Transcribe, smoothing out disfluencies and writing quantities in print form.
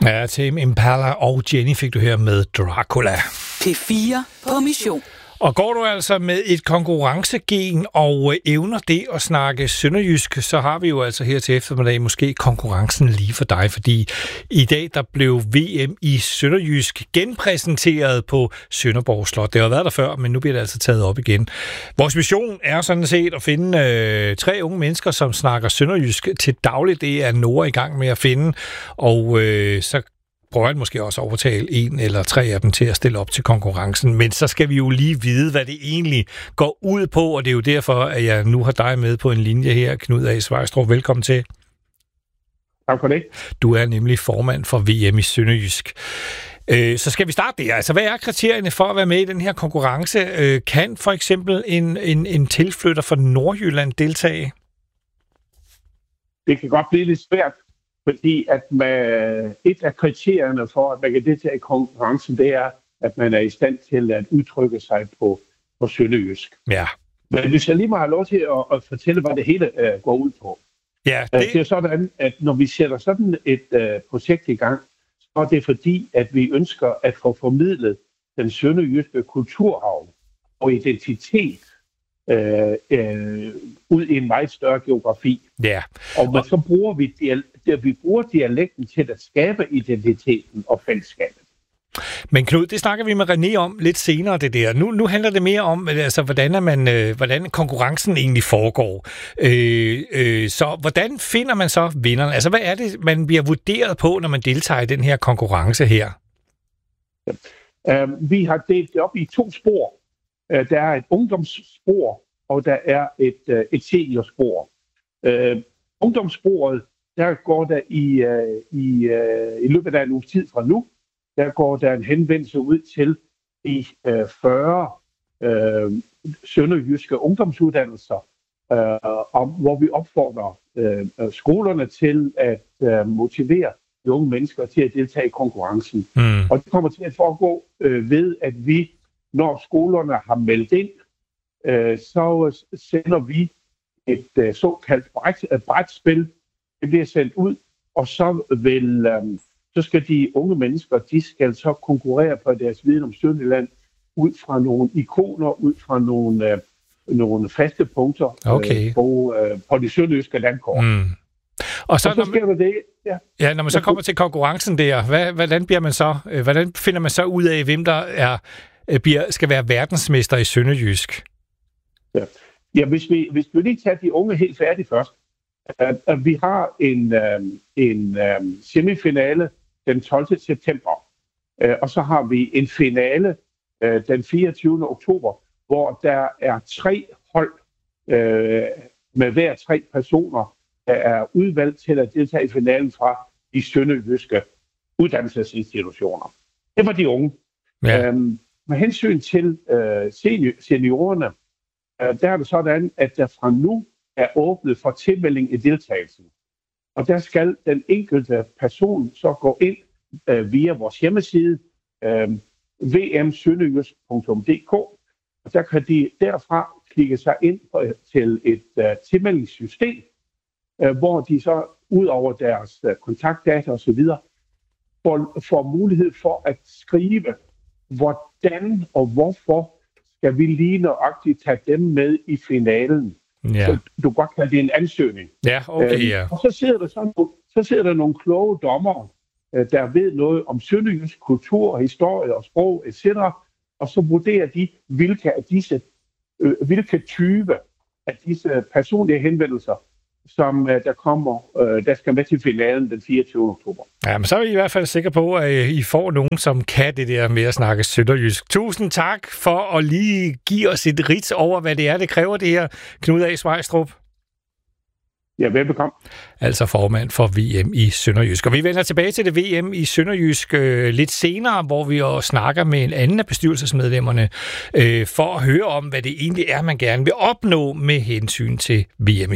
Ja, Tame Impala og Jenny fik du her med Dracula. P4 på mission. Og går du altså med et konkurrencegen og evner det at snakke sønderjysk, så har vi jo altså her til eftermiddag måske konkurrencen lige for dig, fordi i dag der blev VM i sønderjysk genpræsenteret på Sønderborg Slot. Det har været der før, men nu bliver det altså taget op igen. Vores mission er sådan set at finde 3 unge mennesker, som snakker sønderjysk til dagligt. Det er Nora i gang med at finde, og så prøver han måske også at overtale 1 eller 3 af dem til at stille op til konkurrencen. Men så skal vi jo lige vide, hvad det egentlig går ud på, og det er jo derfor, at jeg nu har dig med på en linje her, Knud A. Svejstrup. Velkommen til. Tak for det. Du er nemlig formand for VM i sønderjysk. Så skal vi starte der. Altså, hvad er kriterierne for at være med i den her konkurrence? Kan for eksempel en tilflytter fra Nordjylland deltage? Det kan godt blive lidt svært, fordi at et af kriterierne for, at man kan deltage i konkurrencen, det er, at man er i stand til at udtrykke sig på sønderjysk. Ja. Men hvis jeg lige må have lov til at fortælle, hvad det hele går ud på. Ja, det er sådan, at når vi sætter sådan et projekt i gang, så er det fordi, at vi ønsker at få formidlet den sønderjyske kulturarv og identitet ud i en meget større geografi. Ja. Og så bruger vi bruger dialekten til at skabe identiteten og fællesskabet. Men Knud, det snakker vi med René om lidt senere, det der. Nu handler det mere om, altså, hvordan konkurrencen egentlig foregår. Så hvordan finder man så vinderne? Altså, hvad er det, man bliver vurderet på, når man deltager i den her konkurrence her? Vi har delt det op i 2 spor. Der er et ungdomsspor, og der er et seniorspor. Ungdomssporet, der går der i løbet af en uges tid fra nu, der går der en henvendelse ud til de 40 sønderjyske ungdomsuddannelser, hvor vi opfordrer skolerne til at motivere de unge mennesker til at deltage i konkurrencen. Og det kommer til at foregå ved, at vi, når skolerne har meldt ind, så sender vi et såkaldt brætspil. Det bliver sendt ud, og så skal de unge mennesker, de skal så konkurrere på deres viden om Sønderjylland ud fra nogle ikoner, ud fra nogle faste punkter på de sønderjyske landkort. Og så sker der det. Ja, når man så kommer til konkurrencen der, hvordan finder man så ud af, hvem der skal være verdensmester i sønderjysk? Ja, hvis vi lige tager de unge helt færdigt først. Vi har en semifinale den 12. september, og så har vi en finale den 24. oktober, hvor der er 3 hold med hver 3 personer, der er udvalgt til at deltage i finalen fra de sønderjyske uddannelsesinstitutioner. Det var de unge. Ja. Med hensyn til seniorerne, der er det sådan, at der fra nu er åbnet for tilmelding i deltagelsen. Og der skal den enkelte person så gå ind via vores hjemmeside, vmsønderjysk.dk, og der kan de derfra klikke sig ind til et tilmeldingssystem, hvor de så ud over deres kontaktdata osv. får mulighed for at skrive, hvordan og hvorfor skal vi lige nøjagtigt tage dem med i finalen. Ja. Så du godt kalde det en ansøgning. Ja, okay, ja. Og så sidder der nogle kloge dommere, der ved noget om sønderjysk kultur, historie og sprog, etc. Og så vurderer de, hvilke type af disse personlige henvendelser, som der skal med til finalen den 24. oktober. Ja, men så er I hvert fald sikre på, at I får nogen, som kan det der med at snakke sønderjysk. Tusind tak for at lige give os et rids over, hvad det kræver det her, Knud A. Svejstrup. Ja, velbekomme. Altså formand for VM i sønderjysk. Og vi vender tilbage til det VM i sønderjysk lidt senere, hvor vi også snakker med en anden af bestyrelsesmedlemmerne for at høre om, hvad det egentlig er, man gerne vil opnå med hensyn til VM i